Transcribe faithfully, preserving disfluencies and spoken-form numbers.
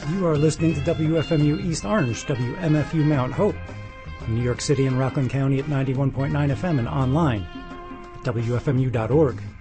You are listening to W F M U East Orange, W M F U Mount Hope, in New York City and Rockland County at ninety-one point nine F M and online at W F M U dot org.